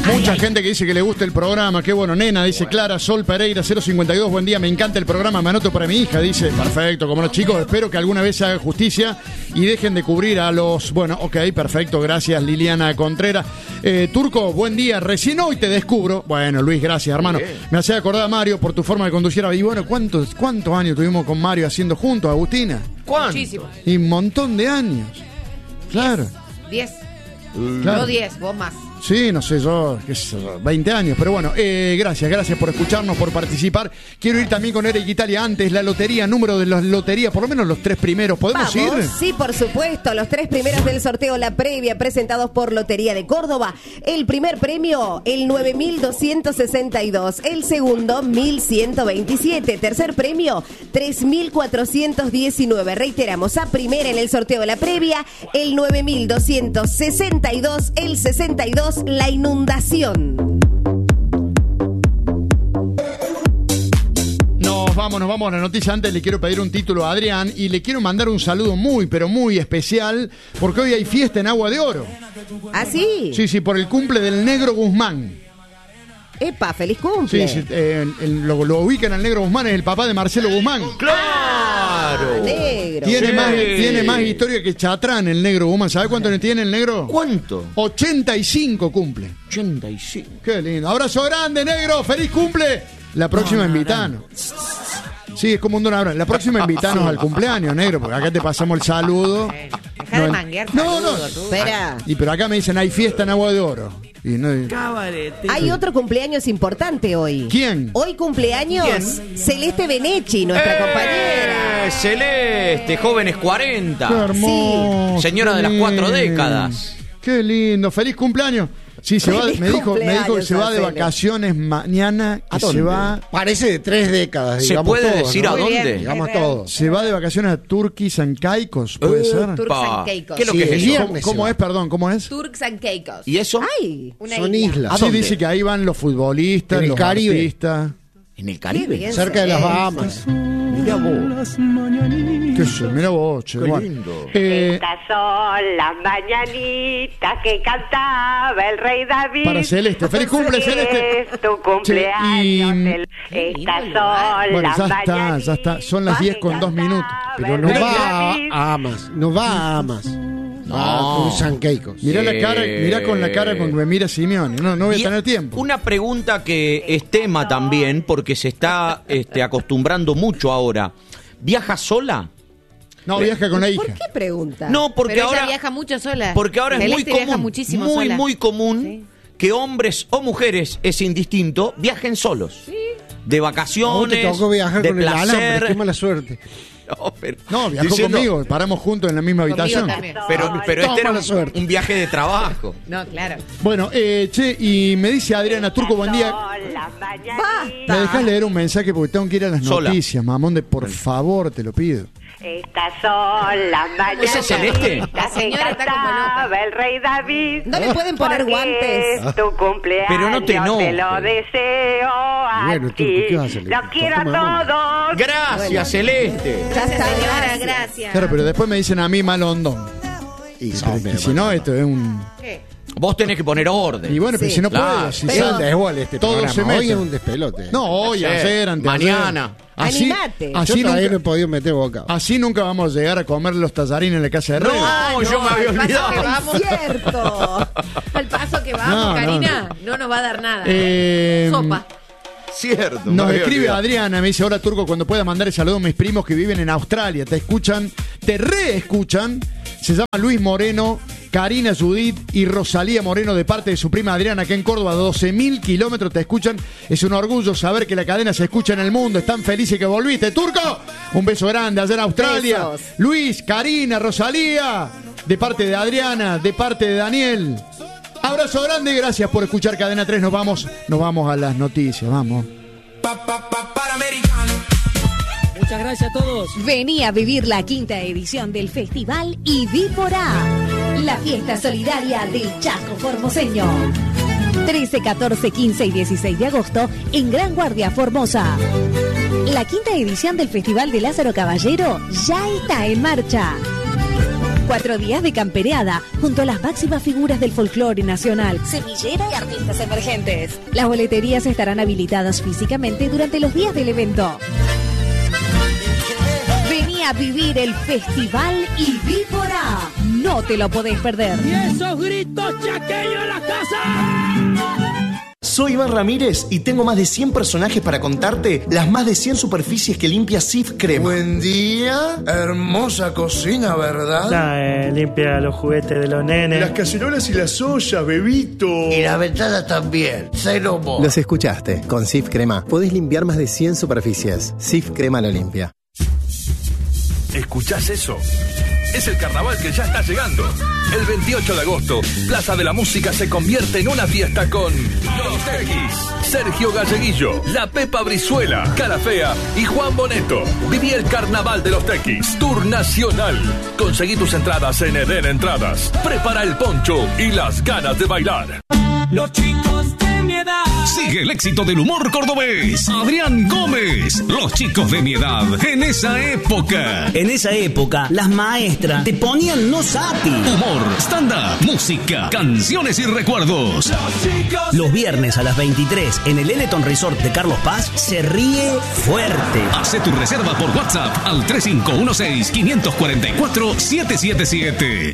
Mucha gente que dice que le gusta el programa. Qué bueno. Nena, dice Clara Sol Pereira 052. Buen día, me encanta el programa. Me anoto para mi hija. Dice, perfecto. Como los chicos, espero que alguna vez se haga justicia y dejen de cubrir a los... Bueno, ok, perfecto. Gracias, Liliana Contreras. Turco, buen día. Recién hoy te descubro. Bueno, Luis, gracias, hermano. Me hacía acordar a Mario por tu forma de conducir. Y bueno, ¿cuántos años tuvimos con Mario haciendo juntos, Agustina? Muchísimos. Y un montón de años. Claro. 10. Claro. No 10, vos más. Sí, no sé, yo, qué sé yo, 20 años, pero bueno, gracias por escucharnos, por participar. Quiero ir también con Eric Italia antes, la lotería, número de las loterías, por lo menos los 3 primeros, ¿podemos ir? Sí, por supuesto, los 3 primeros del sorteo, la previa, presentados por Lotería de Córdoba. El primer premio, el 9.262, el segundo, 1.127, tercer premio, 3.419. Reiteramos, a primera en el sorteo de la previa, el 9.262, el 62, la inundación. Nos vamos a la noticia. Antes le quiero pedir un título a Adrián y le quiero mandar un saludo muy, pero muy especial, porque hoy hay fiesta en Agua de Oro. ¿Ah, sí? Sí, por el cumple del Negro Guzmán. ¡Epa, feliz cumple! Sí, lo ubican al Negro Guzmán, es el papá de Marcelo Guzmán. ¡Claro! Negro. Tiene más historia que Chatrán el Negro Guzmán. ¿Sabe cuánto le tiene el Negro? ¿Cuánto? 85 cumple. 85. Qué lindo. Abrazo grande, Negro. ¡Feliz cumple! La próxima invitanos. Sí, es como un don abrazo. La próxima invitanos al cumpleaños, Negro, porque acá te pasamos el saludo. Deja de manguear. No. Espera. Pero acá me dicen, hay fiesta en Agua de Oro. Y no... Hay otro cumpleaños importante hoy. ¿Quién? Hoy cumpleaños Celeste Benechi, nuestra compañera. Celeste, jóvenes 40. Qué hermoso. Sí. Señora de las 4 décadas. Qué lindo. Feliz cumpleaños. Sí, me dijo que se va de vacaciones mañana. Que se va. Parece de 3 décadas, ¿Se digamos. puede todo, decir ¿no? a dónde? Digamos todo. Se va de vacaciones a Turquís and Caicos, ¿puede ser? Turks and Caicos. ¿Qué es lo Sí, que es el eso? viernes. ¿Cómo es? Perdón, ¿cómo es? Turks and Caicos. ¿Y eso? Ay, Una Son isla. islas. ¿A Sí, dónde? dice que ahí van los futbolistas, En el los Caribe. artistas. ¿En el qué Caribe? bien. Cerca de las Bahamas. Mira vos. ¿Qué sé? Mira vos, che. Qué Bueno. lindo. Estas son las mañanitas que cantaba el rey David. Para Celeste. ¡Feliz cumple, Celeste! Es tu cumpleaños. Estas son Bueno, las mañanitas. ya está. Son las 10 con 2 minutos. Pero no va a Amas. No va a Amas. Va con San Keikos. Mirá la cara, mirá con la cara con que me mira Simeone. No voy a tener tiempo. Una pregunta que es tema también, porque se está acostumbrando mucho ahora. ¿Viaja sola? No, viaja con la ¿Por hija. qué pregunta? No, porque Pero ahora ella viaja mucho sola. Porque ahora es muy Celeste viaja común, muchísimo sola. muy común Sí. que hombres o mujeres, es indistinto, viajen solos. Sí. De A vos vacaciones, te tocó viajar de con el alambre. Qué placer. mala suerte. No, pero, No, viajó diciendo- conmigo. Paramos juntos en la misma Conmigo habitación. también. Pero Toma este era la suerte. un viaje de trabajo. No, claro. Bueno, che, y me dice Adriana Turco, buen día. Son las mañanitas. ¿Me dejas leer un mensaje? Porque tengo que ir a las Sola. noticias, mamón, por favor, te lo pido. Estas son las mañanitas. ¿Ese es Celeste? La señora está como loca. cantaba el rey David. ¿No le pueden poner Porque guantes? Es tu cumpleaños. Pero no te enojes. lo deseo a Bueno, ti. Turco, ¿qué vas a hacer? Los quiero a Toma, todos. Gracias, Celeste. Ya está, Señora, gracias. gracias. Claro, pero después me dicen a mí malondón. Y Y si no, esto es un... ¿Qué? Vos tenés que poner orden. Y bueno, pero Sí. si no Claro. puedo. Si Pero- ya- Es desbol este Todo programa. se mete. Hoy es un despelote. No, hoy, ayer, antes. Mañana. Animate. Yo Así todavía no he nunca, podido meter boca. así nunca vamos a llegar a comer los tallarines en la casa de Rey. No, yo me había al paso que olvidado. vamos- Cierto. Al paso que vamos, No, Karina, no nos va a dar nada. Sopa. Cierto. me Nos había escribe olvidado. Adriana, me dice, hola Turco, cuando pueda mandar el saludo a mis primos que viven en Australia, te escuchan, te reescuchan, se llama Luis Moreno, Karina Judith y Rosalía Moreno de parte de su prima Adriana, que en Córdoba, 12.000 kilómetros te escuchan, es un orgullo saber que la cadena se escucha en el mundo, están felices que volviste, Turco, un beso grande allá en Australia, Besos. Luis, Karina, Rosalía, de parte de Adriana, de parte de Daniel. Abrazo grande, gracias por escuchar Cadena 3. Nos vamos a las noticias, vamos. Muchas gracias a todos. Vení a vivir la 5ª edición del festival Ivípora, la fiesta solidaria del Chaco Formoseño. 13, 14, 15 y 16 de agosto en Gran Guardia, Formosa. La 5ª edición del Festival de Lázaro Caballero ya está en marcha. 4 días de campereada junto a las máximas figuras del folclore nacional, semillera y artistas emergentes. Las boleterías estarán habilitadas físicamente durante los días del evento. Vení a vivir el Festival Ibípora. No te lo podés perder. ¡Y esos gritos chaqueños en la casa! Soy Iván Ramírez y tengo más de 100 personajes para contarte las más de 100 superficies que limpia Cif Crema. Buen día, hermosa cocina, ¿verdad? Limpia los juguetes de los nenes. Las cacerolas y las ollas, bebito. Y la ventana también, cero mo. Los escuchaste, con Cif Crema podés limpiar más de 100 superficies. Cif Crema lo limpia. ¿Escuchás eso? Es el carnaval que ya está llegando. El 28 de agosto, Plaza de la Música se convierte en una fiesta con Los Tequis, Sergio Galleguillo, La Pepa Brizuela, Cara Fea y Juan Boneto. Viví el carnaval de Los Tequis, Tour Nacional. Conseguí tus entradas en Eden Entradas. Prepara el poncho y las ganas de bailar. Los chicos de mi edad. Sigue el éxito del humor cordobés. Adrián Gómez. Los chicos de mi edad. En esa época. En esa época, las maestras te ponían no sati. Humor, stand-up, música, canciones y recuerdos. Los viernes a las 23 en el Eleton Resort de Carlos Paz se ríe fuerte. Hace tu reserva por WhatsApp al 3516-544-777.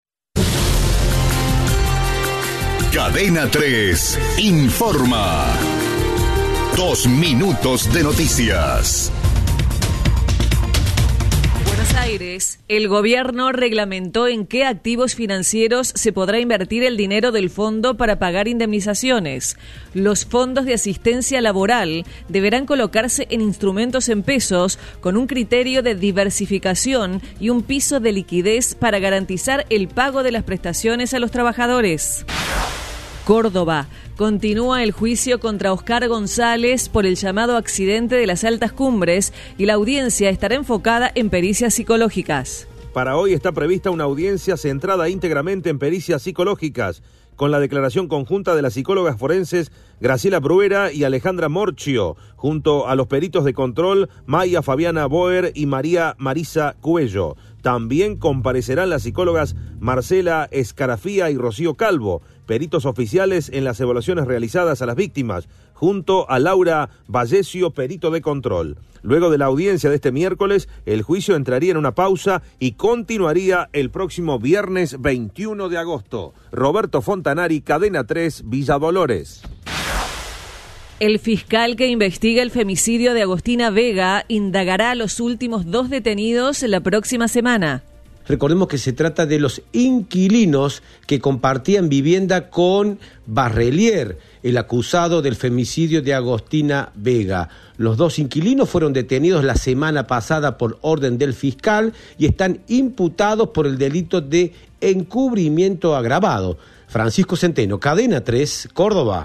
Cadena 3 informa. 2 minutos de noticias. Buenos Aires, el gobierno reglamentó en qué activos financieros se podrá invertir el dinero del fondo para pagar indemnizaciones. Los fondos de asistencia laboral deberán colocarse en instrumentos en pesos con un criterio de diversificación y un piso de liquidez para garantizar el pago de las prestaciones a los trabajadores. Córdoba. Continúa el juicio contra Oscar González por el llamado accidente de las altas cumbres y la audiencia estará enfocada en pericias psicológicas. Para hoy está prevista una audiencia centrada íntegramente en pericias psicológicas, con la declaración conjunta de las psicólogas forenses Graciela Bruera y Alejandra Morchio, junto a los peritos de control Maya Fabiana Boer y María Marisa Cuello. También comparecerán las psicólogas Marcela Escarafía y Rocío Calvo, peritos oficiales en las evaluaciones realizadas a las víctimas, junto a Laura Vallesio, perito de control. Luego de la audiencia de este miércoles, el juicio entraría en una pausa y continuaría el próximo viernes 21 de agosto. Roberto Fontanari, Cadena 3, Villa Dolores. El fiscal que investiga el femicidio de Agostina Vega indagará a los últimos 2 detenidos la próxima semana. Recordemos que se trata de los inquilinos que compartían vivienda con Barrelier, el acusado del femicidio de Agostina Vega. Los 2 inquilinos fueron detenidos la semana pasada por orden del fiscal y están imputados por el delito de encubrimiento agravado. Francisco Centeno, Cadena 3, Córdoba.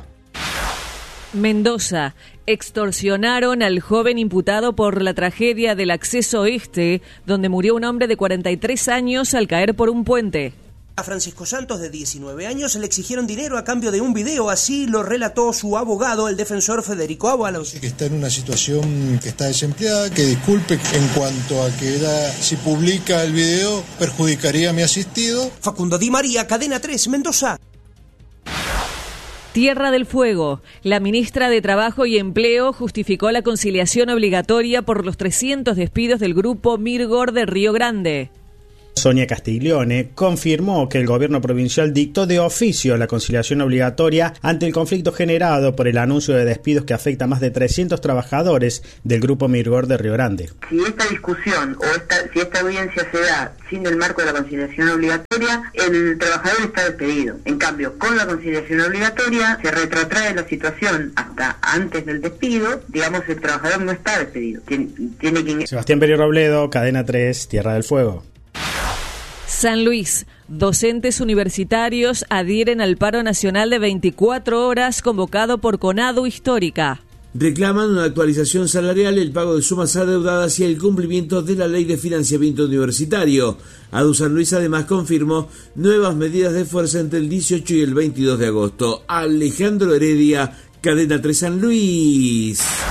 Mendoza. Extorsionaron al joven imputado por la tragedia del Acceso Oeste, donde murió un hombre de 43 años al caer por un puente. A Francisco Santos, de 19 años, le exigieron dinero a cambio de un video. Así lo relató su abogado, el defensor Federico Ábalos. Que está en una situación que está desempleada, que disculpe en cuanto a que si publica el video perjudicaría a mi asistido. Facundo Di María, Cadena 3, Mendoza. Tierra del Fuego. La ministra de Trabajo y Empleo justificó la conciliación obligatoria por los 300 despidos del grupo Mirgor de Río Grande. Sonia Castiglione confirmó que el gobierno provincial dictó de oficio la conciliación obligatoria ante el conflicto generado por el anuncio de despidos que afecta a más de 300 trabajadores del grupo Mirgor de Río Grande. Si esta discusión si esta audiencia se da sin el marco de la conciliación obligatoria, el trabajador está despedido. En cambio, con la conciliación obligatoria se retrotrae la situación hasta antes del despido. Digamos, el trabajador no está despedido. Tiene que... Sebastián Peri Robledo, Cadena 3, Tierra del Fuego. San Luis. Docentes universitarios adhieren al paro nacional de 24 horas convocado por Conadu Histórica. Reclaman una actualización salarial, el pago de sumas adeudadas y el cumplimiento de la ley de financiamiento universitario. ADU San Luis además confirmó nuevas medidas de fuerza entre el 18 y el 22 de agosto. Alejandro Heredia, Cadena 3 San Luis.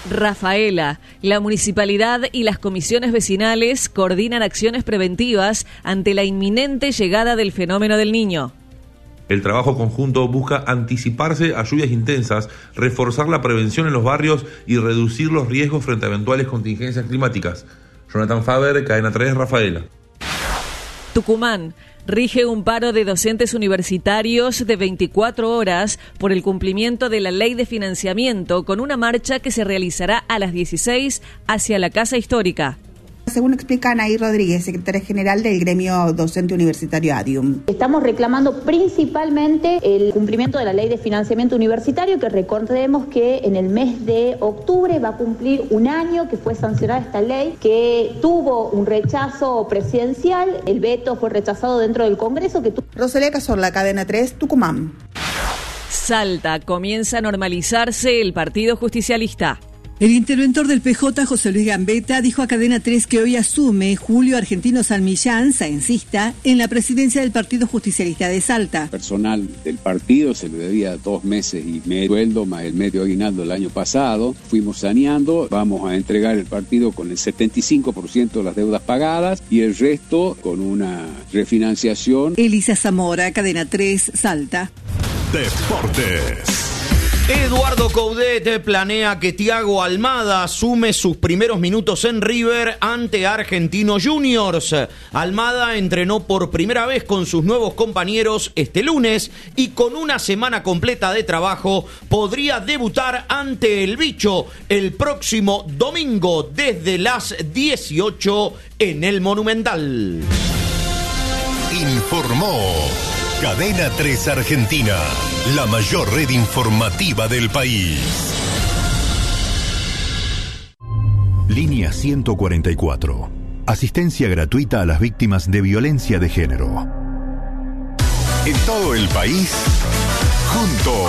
Rafaela, la municipalidad y las comisiones vecinales coordinan acciones preventivas ante la inminente llegada del fenómeno del Niño. El trabajo conjunto busca anticiparse a lluvias intensas, reforzar la prevención en los barrios y reducir los riesgos frente a eventuales contingencias climáticas. Jonathan Faber, Cadena 3, Rafaela. Tucumán. Rige un paro de docentes universitarios de 24 horas por el cumplimiento de la ley de financiamiento, con una marcha que se realizará a las 16 hacia la Casa Histórica. Según explica Anaí Rodríguez, secretaria general del gremio docente universitario ADIUM. Estamos reclamando principalmente el cumplimiento de la ley de financiamiento universitario, que recordemos que en el mes de octubre va a cumplir un año que fue sancionada esta ley, que tuvo un rechazo presidencial, el veto fue rechazado dentro del Congreso. Rosalía Cazorla, Cadena 3, Tucumán. Salta, comienza a normalizarse el Partido Justicialista. El interventor del PJ, José Luis Gambetta, dijo a Cadena 3 que hoy asume Julio Argentino San Millán, saencista, en la presidencia del Partido Justicialista de Salta. Personal del partido se le debía 2 meses y medio sueldo más el medio aguinaldo del año pasado. Fuimos saneando, vamos a entregar el partido con el 75% de las deudas pagadas y el resto con una refinanciación. Elisa Zamora, Cadena 3, Salta. Deportes. Eduardo Coudet planea que Thiago Almada asume sus primeros minutos en River ante Argentinos Juniors. Almada entrenó por primera vez con sus nuevos compañeros este lunes y con una semana completa de trabajo podría debutar ante el Bicho el próximo domingo desde las 18 en el Monumental. Informó Cadena 3 Argentina, la mayor red informativa del país. Línea 144. Asistencia gratuita a las víctimas de violencia de género. En todo el país, juntos.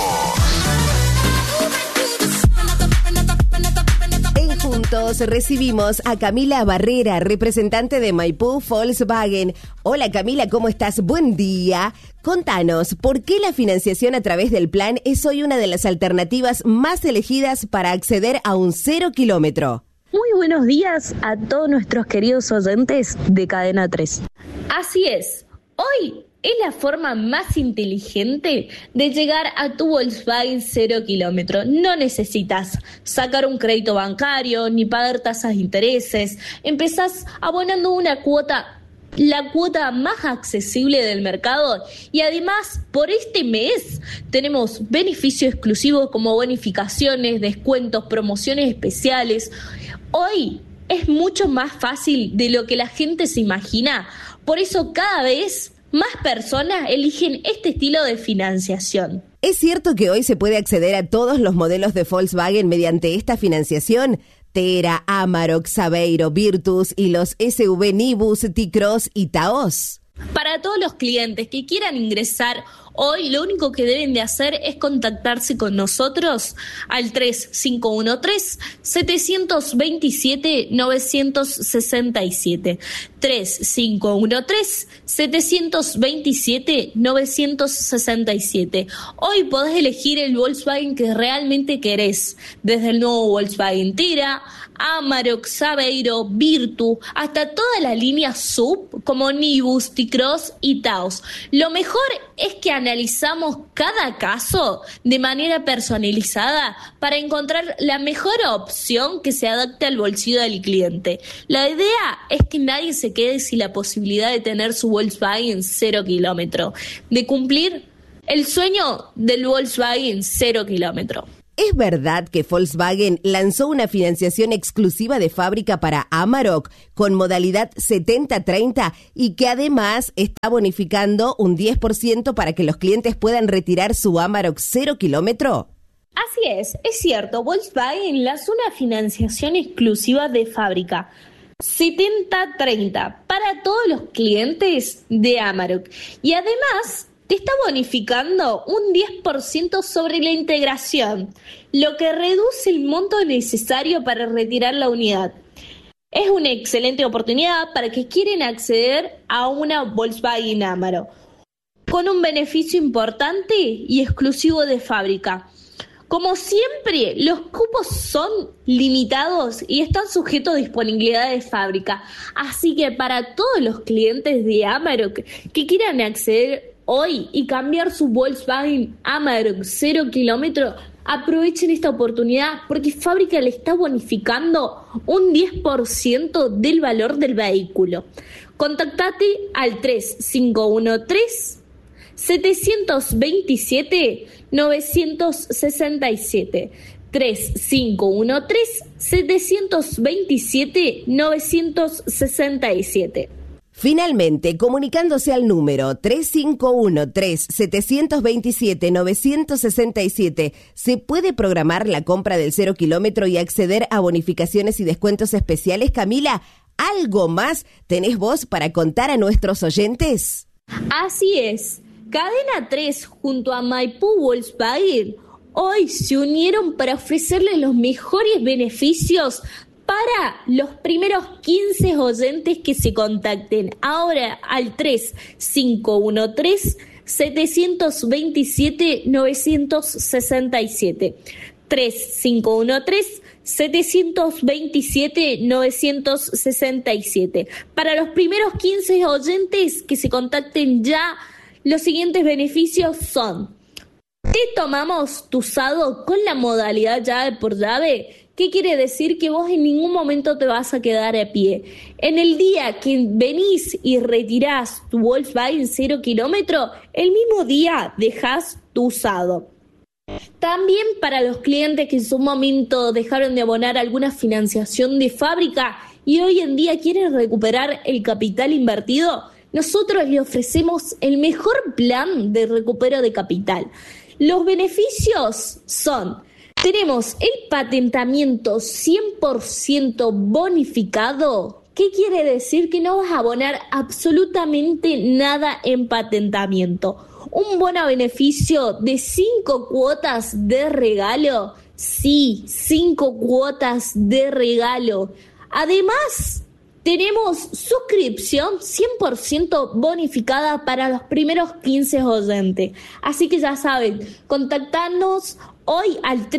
Juntos recibimos a Camila Barrera, representante de Maipú Volkswagen. Hola Camila, ¿cómo estás? Buen día. Contanos, ¿por qué la financiación a través del plan es hoy una de las alternativas más elegidas para acceder a un 0 kilómetro? Muy buenos días a todos nuestros queridos oyentes de Cadena 3. Así es, hoy es la forma más inteligente de llegar a tu Volkswagen 0 kilómetro. No necesitas sacar un crédito bancario ni pagar tasas de intereses. Empezás abonando una cuota, la cuota más accesible del mercado, y además por este mes tenemos beneficios exclusivos como bonificaciones, descuentos, promociones especiales. Hoy es mucho más fácil de lo que la gente se imagina. Por eso cada vez más personas eligen este estilo de financiación. ¿Es cierto que hoy se puede acceder a todos los modelos de Volkswagen mediante esta financiación? Tera, Amarok, Saveiro, Virtus y los SUV Nibus, T-Cross y Taos. Para todos los clientes que quieran ingresar hoy, lo único que deben de hacer es contactarse con nosotros al 3513-727-967. 3513-727-967. Hoy podés elegir el Volkswagen que realmente querés, desde el nuevo Volkswagen Tera, Amarok, Saveiro, Virtus, hasta toda la línea SUV como Nibus, T-Cross y Taos. Lo mejor es que analizamos cada caso de manera personalizada para encontrar la mejor opción que se adapte al bolsillo del cliente. La idea es que nadie se quede sin la posibilidad de tener su Volkswagen 0 kilómetro, de cumplir el sueño del Volkswagen 0 kilómetro. ¿Es verdad que Volkswagen lanzó una financiación exclusiva de fábrica para Amarok con modalidad 70-30 y que además está bonificando un 10% para que los clientes puedan retirar su Amarok 0 kilómetro? Así es cierto, Volkswagen lanzó una financiación exclusiva de fábrica 70-30 para todos los clientes de Amarok y además te está bonificando un 10% sobre la integración, lo que reduce el monto necesario para retirar la unidad. Es una excelente oportunidad para que quieren acceder a una Volkswagen Amarok, con un beneficio importante y exclusivo de fábrica, Como siempre, los cupos son limitados y están sujetos a disponibilidad de fábrica. Así que para todos los clientes de Amarok que quieran acceder hoy y cambiar su Volkswagen Amarok 0 kilómetro, aprovechen esta oportunidad porque fábrica le está bonificando un 10% del valor del vehículo. Contactate al 3513-727-967. 3513-727-967. Finalmente, comunicándose al número 3513-727-967, se puede programar la compra del 0 kilómetro y acceder a bonificaciones y descuentos especiales. Camila, ¿algo más tenés vos para contar a nuestros oyentes? Así es. Cadena 3 junto a Maipú Volkswagen hoy se unieron para ofrecerles los mejores beneficios para los primeros 15 oyentes que se contacten ahora al 3513-727-967. 3513-727-967. Para los primeros 15 oyentes que se contacten ya, los siguientes beneficios son: te tomamos tu usado con la modalidad llave por llave. ¿Qué quiere decir? Que vos en ningún momento te vas a quedar a pie. En el día que venís y retirás tu Volkswagen 0 kilómetro, el mismo día dejás tu usado. También para los clientes que en su momento dejaron de abonar alguna financiación de fábrica y hoy en día quieren recuperar el capital invertido, nosotros le ofrecemos el mejor plan de recupero de capital. Los beneficios son: tenemos el patentamiento 100% bonificado. ¿Qué quiere decir? Que no vas a abonar absolutamente nada en patentamiento. Un bono beneficio de 5 cuotas de regalo. Sí, 5 cuotas de regalo. Además, tenemos suscripción 100% bonificada para los primeros 15 oyentes. Así que ya saben, contactarnos hoy al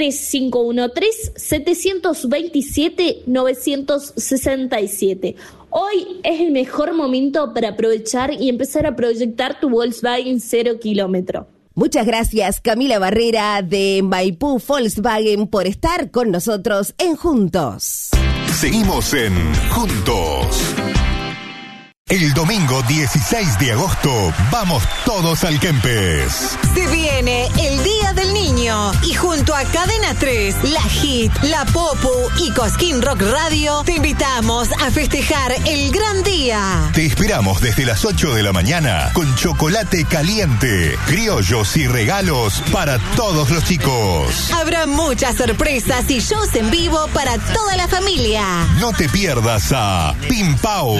3513-727-967. Hoy es el mejor momento para aprovechar y empezar a proyectar tu Volkswagen 0 kilómetro. Muchas gracias, Camila Barrera de Maipú Volkswagen, por estar con nosotros en Juntos. Seguimos en Juntos. El domingo 16 de agosto vamos todos al Kempes. Se viene el Día del Niño y junto a Cadena 3, La Hit, La Popu y Cosquín Rock Radio te invitamos a festejar el gran día. Te esperamos desde las 8 de la mañana con chocolate caliente, criollos y regalos para todos los chicos. Habrá muchas sorpresas y shows en vivo para toda la familia. No te pierdas a Pim Pau,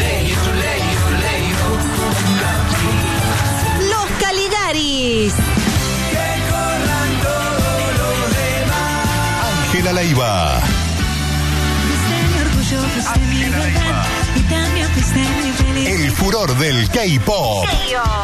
Los Caligaris, Ángela Leiva, el furor del K-pop.